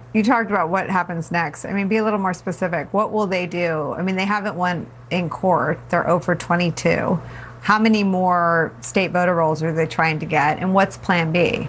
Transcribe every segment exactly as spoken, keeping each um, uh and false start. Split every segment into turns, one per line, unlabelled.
you talked about what happens next. I mean, be a little more specific. What will they do? I mean, they haven't won in court. They're zero for twenty-two. How many more state voter rolls are they trying to get? And what's plan B?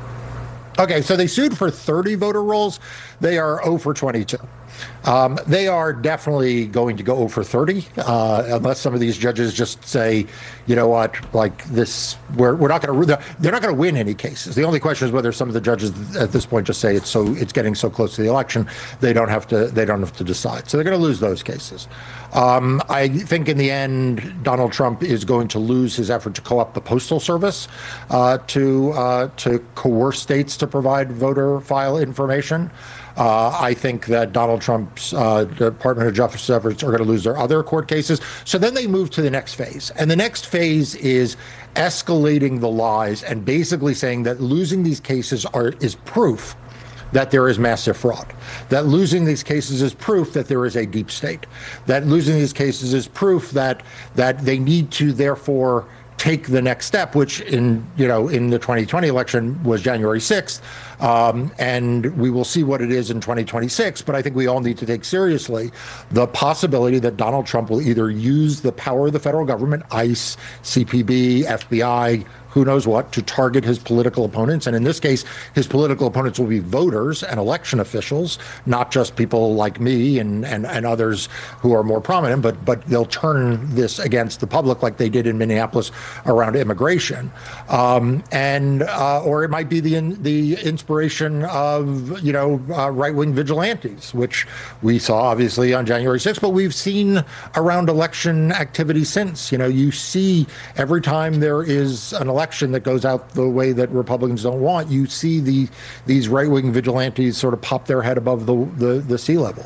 Okay, so they sued for thirty voter rolls. They are zero for twenty-two. Um, they are definitely going to go zero for thirty, uh, unless some of these judges just say, you know what, like this, we're, we're not going to, they're not going to win any cases. The only question is whether some of the judges at this point just say it's so, it's getting so close to the election, they don't have to, they don't have to decide. So they're going to lose those cases. Um, I think in the end, Donald Trump is going to lose his effort to co-opt the Postal Service uh, to uh, to coerce states to provide voter file information. Uh, I think that Donald Trump's uh, Department of Justice efforts are going to lose their other court cases. So then they move to the next phase. And the next phase is escalating the lies and basically saying that losing these cases are is proof that there is massive fraud, that losing these cases is proof that there is a deep state, that losing these cases is proof that that they need to therefore take the next step, which in, you know, in the twenty twenty election was January sixth. Um, and we will see what it is in twenty twenty-six. But I think we all need to take seriously the possibility that Donald Trump will either use the power of the federal government, ICE, C P B, F B I, who knows what, to target his political opponents. And in this case, his political opponents will be voters and election officials, not just people like me and, and, and others who are more prominent, but but they'll turn this against the public like they did in Minneapolis around immigration. Um, and uh, or it might be the in, the inspiration of, you know, uh, right-wing vigilantes, which we saw obviously on January sixth, but we've seen around election activity since. You know, you see every time there is an election that goes out the way that Republicans don't want, you see the these right-wing vigilantes sort of pop their head above the, the, the sea level.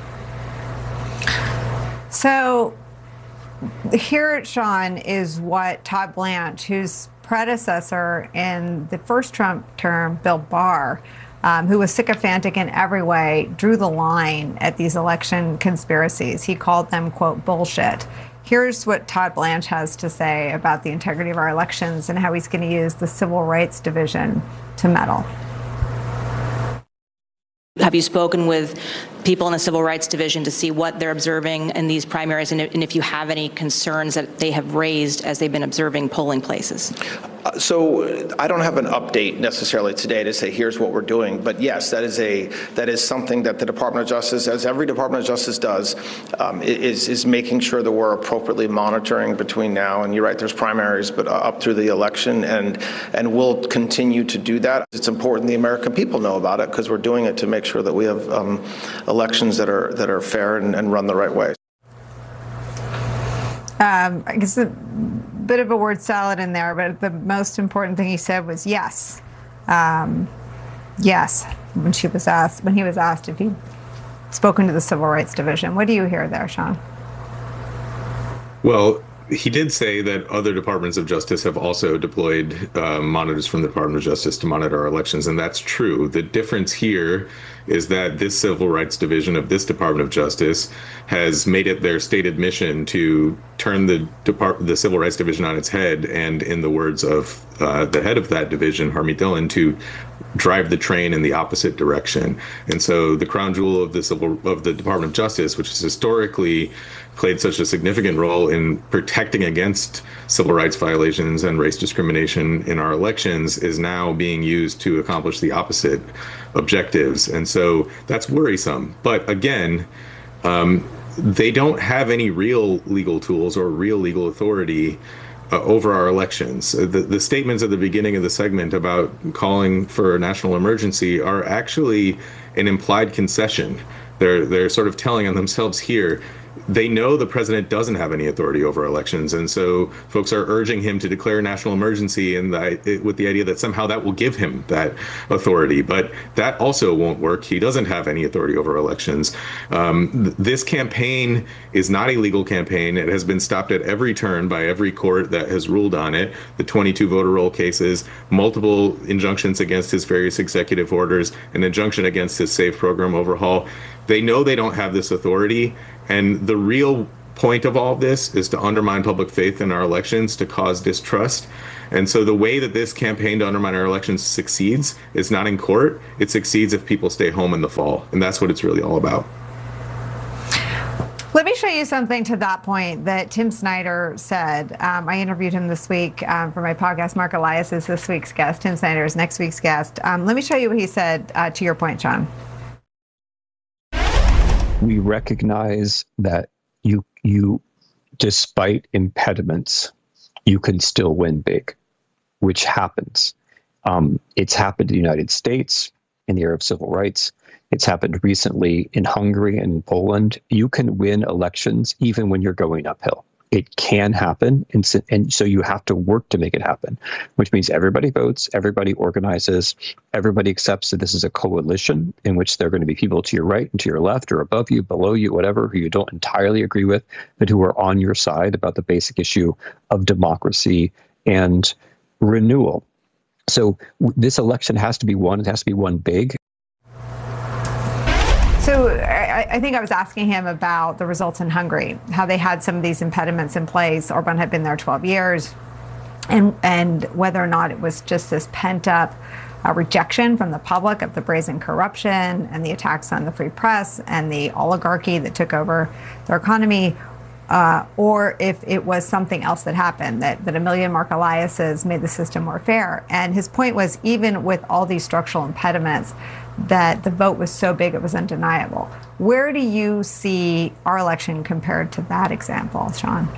So here, Sean, is what Todd Blanche, whose predecessor in the first Trump term, Bill Barr, um, who was sycophantic in every way, drew the line at these election conspiracies. He called them, quote, bullshit. Here's what Todd Blanche has to say about the integrity of our elections and how he's going to use the Civil Rights Division to meddle.
Have you spoken with people in the Civil Rights Division to see what they're observing in these primaries, and if you have any concerns that they have raised as they've been observing polling places?
Uh, so I don't have an update necessarily today to say here's what we're doing, but yes, that is a that is something that the Department of Justice, as every Department of Justice does, um, is is making sure that we're appropriately monitoring between now and, you're right, there's primaries, but uh, up through the election, and and we'll continue to do that. It's important the American people know about it because we're doing it to make sure that we have um, elections that are that are fair and, and run the right way.
Um, I guess a bit of a word salad in there, but the most important thing he said was yes. Um, yes, when she was asked, when he was asked if he'd spoken to the Civil Rights Division. What do you hear there, Sean?
Well, he did say that other departments of justice have also deployed uh, monitors from the Department of Justice to monitor our elections, and that's true. The difference here is that this Civil Rights Division of this Department of Justice has made it their stated mission to turn the Depart- the Civil Rights Division on its head, and in the words of uh, the head of that division, Harmeet Dillon, to drive the train in the opposite direction. And so the crown jewel of the civil of the Department of Justice, which has historically played such a significant role in protecting against civil rights violations and race discrimination in our elections, is now being used to accomplish the opposite objectives. And so that's worrisome. But again, um, they don't have any real legal tools or real legal authority Uh, over our elections. The, the statements at the beginning of the segment about calling for a national emergency are actually an implied concession. They're they're sort of telling on themselves here. They know the president doesn't have any authority over elections, and so folks are urging him to declare a national emergency, and the, with the idea that somehow that will give him that authority. But that also won't work. He doesn't have any authority over elections. Um, th- this campaign is not a legal campaign. It has been stopped at every turn by every court that has ruled on it. The twenty-two voter roll cases, multiple injunctions against his various executive orders, an injunction against his SAFE program overhaul. They know they don't have this authority. And the real point of all of this is to undermine public faith in our elections, to cause distrust. And so the way that this campaign to undermine our elections succeeds is not in court. It succeeds if people stay home in the fall. And that's what it's really all about.
Let me show you something to that point that Tim Snyder said. Um, I interviewed him this week um, for my podcast. Mark Elias is this week's guest. Tim Snyder is next week's guest. Um, let me show you what he said uh, to your point, Sean.
We recognize that you, you, despite impediments, you can still win big, which happens. Um, it's happened in the United States in the era of civil rights. It's happened recently in Hungary and Poland. You can win elections even when you're going uphill. It can happen, and so, and so you have to work to make it happen, which means everybody votes, everybody organizes, everybody accepts that this is a coalition in which there are going to be people to your right and to your left or above you, below you, whatever, who you don't entirely agree with, but who are on your side about the basic issue of democracy and renewal. So w- this election has to be won. It has to be won big.
So I, I think I was asking him about the results in Hungary, how they had some of these impediments in place. Orban had been there twelve years, and and whether or not it was just this pent up uh, rejection from the public of the brazen corruption and the attacks on the free press and the oligarchy that took over their economy, uh, or if it was something else that happened, that, that Amelia Mark Elias's made the system more fair. And his point was, even with all these structural impediments, that the vote was so big it was undeniable. Where do you see our election compared to that example, Sean?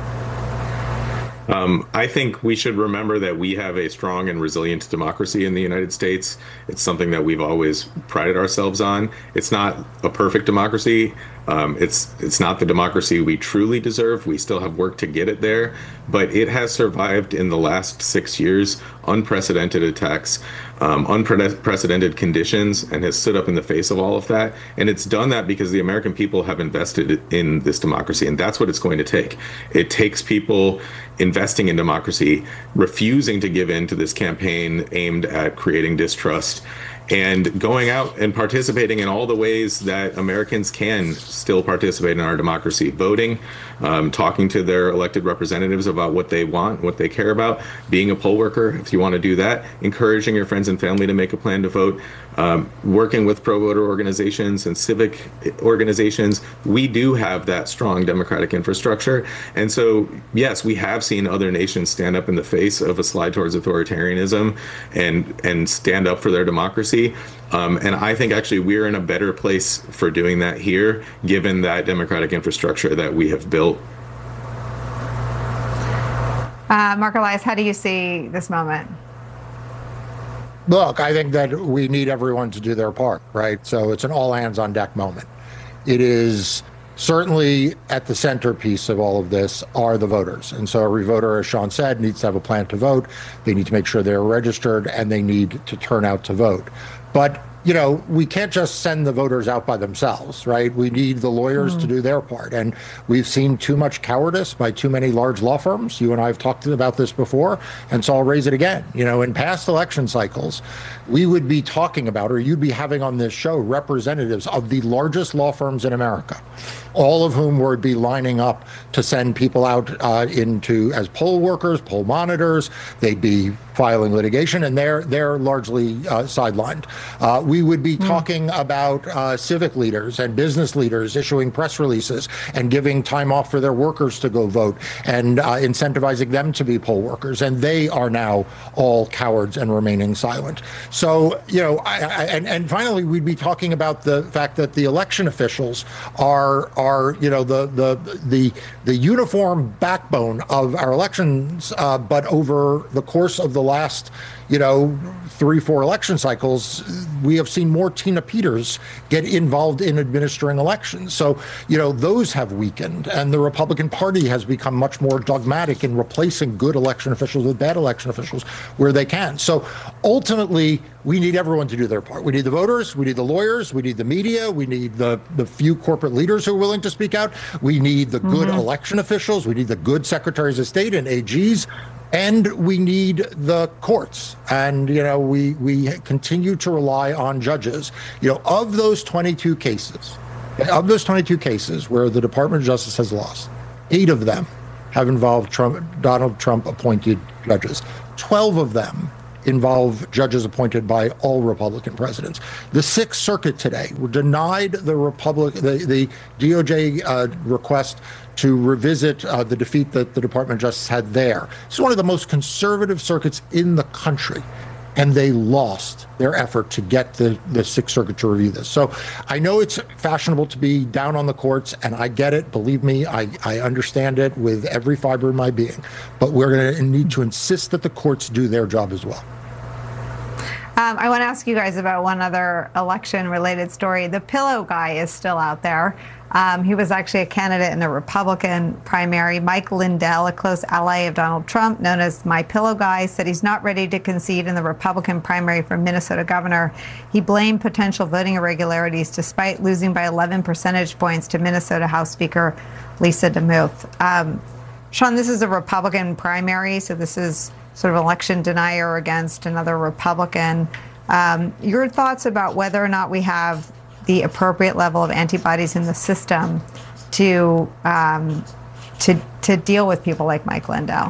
Um, I think we should remember that we have a strong and resilient democracy in the United States. It's something that we've always prided ourselves on. It's not a perfect democracy. Um, it's it's not the democracy we truly deserve. We still have work to get it there, but it has survived in the last six years unprecedented attacks, um, unprecedented conditions, and has stood up in the face of all of that. And it's done that because the American people have invested in this democracy, and that's what it's going to take. It takes people investing in democracy, refusing to give in to this campaign aimed at creating distrust, and going out and participating in all the ways that Americans can still participate in our democracy, voting, um, talking to their elected representatives about what they want, what they care about, being a poll worker, if you want to do that, encouraging your friends and family to make a plan to vote, um, working with pro-voter organizations and civic organizations. We do have that strong democratic infrastructure. And so, yes, we have seen other nations stand up in the face of a slide towards authoritarianism and, and stand up for their democracy. Um, and I think actually we're in a better place for doing that here, given that democratic infrastructure that we have built.
Uh, Mark Elias, how do you see this moment?
Look, I think that we need everyone to do their part, right? So it's an all hands on deck moment. It is certainly at the centerpiece of all of this are the voters. And so every voter, as Sean said, needs to have a plan to vote. They need to make sure they're registered, and they need to turn out to vote. But, you know, we can't just send the voters out by themselves, right? We need the lawyers mm. to do their part. And we've seen too much cowardice by too many large law firms. You and I have talked about this before, and so I'll raise it again. You know, in past election cycles, we would be talking about, or you'd be having on this show, representatives of the largest law firms in America, all of whom would be lining up to send people out uh, into as poll workers, poll monitors. They'd be filing litigation, and they're they're largely uh, sidelined. Uh, we would be mm. talking about uh, civic leaders and business leaders issuing press releases and giving time off for their workers to go vote and uh, incentivizing them to be poll workers, and they are now all cowards and remaining silent. So, you know, I, I, and and finally, we'd be talking about the fact that the election officials are are you know the the the the uniform backbone of our elections, uh, but over the course of the last, you know, three, four election cycles, we have seen more Tina Peters get involved in administering elections. So, you know, those have weakened, and the Republican Party has become much more dogmatic in replacing good election officials with bad election officials where they can. So ultimately, we need everyone to do their part. We need the voters, we need the lawyers, we need the media, we need the, the few corporate leaders who are willing to speak out. We need the good mm-hmm. election officials, we need the good secretaries of state and A Gs. And we need the courts. And, you know, we, we continue to rely on judges. You know, of those twenty-two cases, of those twenty-two cases where the Department of Justice has lost, eight of them have involved Trump, Donald Trump appointed judges. twelve of them involve judges appointed by all Republican presidents. The Sixth Circuit today denied the Republic, the, the D O J uh, request to revisit uh, the defeat that the Department of Justice had there. It's one of the most conservative circuits in the country, and they lost their effort to get the, the Sixth Circuit to review this. So I know it's fashionable to be down on the courts, and I get it. Believe me, I, I understand it with every fiber of my being. But we're going to need to insist that the courts do their job as well.
Um, I want to ask you guys about one other election-related story. The pillow guy is still out there. Um, he was actually a candidate in the Republican primary. Mike Lindell, a close ally of Donald Trump, known as My Pillow Guy, said he's not ready to concede in the Republican primary for Minnesota governor. He blamed potential voting irregularities despite losing by eleven percentage points to Minnesota House Speaker Lisa DeMuth. Um, Sean, this is a Republican primary, so this is sort of election denier against another Republican. Um, your thoughts about whether or not we have the appropriate level of antibodies in the system to um, to to deal with people like Mike Lindell?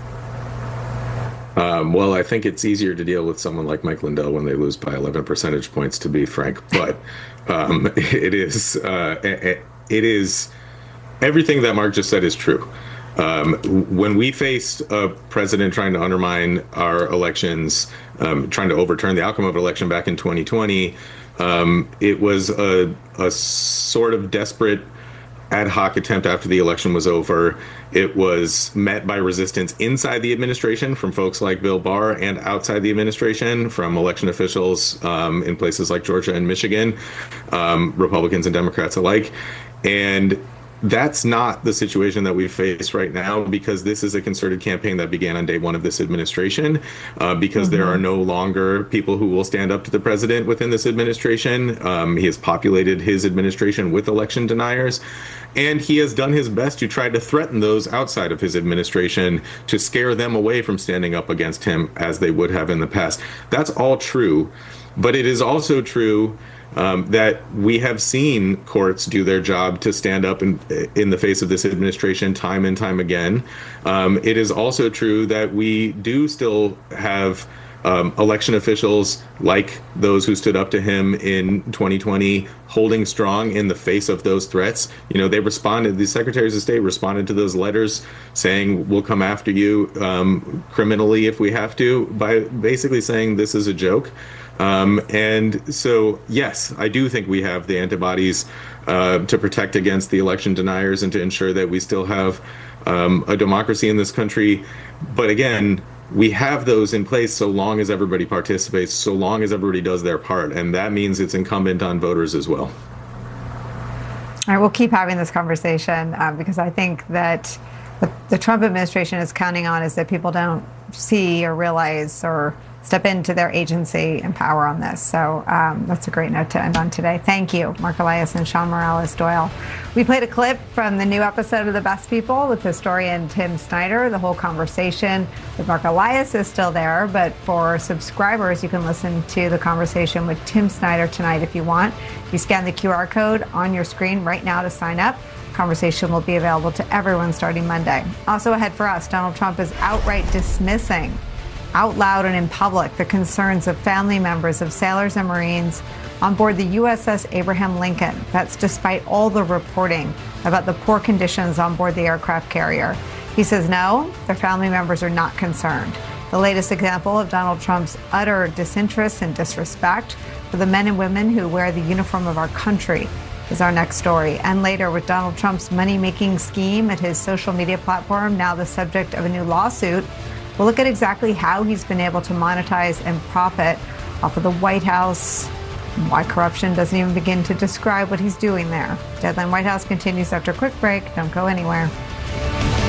Um, well, I think it's easier to deal with someone like Mike Lindell when they lose by eleven percentage points, to be frank. But um, it is uh, it is everything that Mark just said is true. Um, when we faced a president trying to undermine our elections, um, trying to overturn the outcome of an election back in twenty twenty, um, it was a, a sort of desperate ad hoc attempt after the election was over. It was met by resistance inside the administration from folks like Bill Barr, and outside the administration from election officials um, in places like Georgia and Michigan, um, Republicans and Democrats alike. And that's not the situation that we face right now, because this is a concerted campaign that began on day one of this administration, uh, because mm-hmm. there are no longer people who will stand up to the president within this administration. Um, he has populated his administration with election deniers, and he has done his best to try to threaten those outside of his administration to scare them away from standing up against him as they would have in the past. That's all true, but it is also true Um, that we have seen courts do their job to stand up in, in the face of this administration time and time again. Um, it is also true that we do still have um, election officials like those who stood up to him in twenty twenty holding strong in the face of those threats. You know, they responded, the secretaries of state responded to those letters saying, we'll come after you um, criminally if we have to, by basically saying this is a joke. Um, and so, yes, I do think we have the antibodies uh, to protect against the election deniers and to ensure that we still have um, a democracy in this country. But again, we have those in place so long as everybody participates, so long as everybody does their part. And that means it's incumbent on voters as well.
All right, we'll keep having this conversation uh, because I think that what the Trump administration is counting on is that people don't see or realize or step into their agency and power on this. So um, that's a great note to end on today. Thank you, Mark Elias and Sean Morales Doyle. We played a clip from the new episode of The Best People with historian Tim Snyder. The whole conversation with Mark Elias is still there, but for subscribers, you can listen to the conversation with Tim Snyder tonight if you want. You scan the Q R code on your screen right now to sign up. Conversation will be available to everyone starting Monday. Also ahead for us, Donald Trump is outright dismissing out loud and in public the concerns of family members of sailors and Marines on board the U S S Abraham Lincoln. That's despite all the reporting about the poor conditions on board the aircraft carrier. He says no, their family members are not concerned. The latest example of Donald Trump's utter disinterest and disrespect for the men and women who wear the uniform of our country is our next story. And later, with Donald Trump's money-making scheme at his social media platform now the subject of a new lawsuit, we'll look at exactly how he's been able to monetize and profit off of the White House, and why corruption doesn't even begin to describe what he's doing there. Deadline White House continues after a quick break. Don't go anywhere.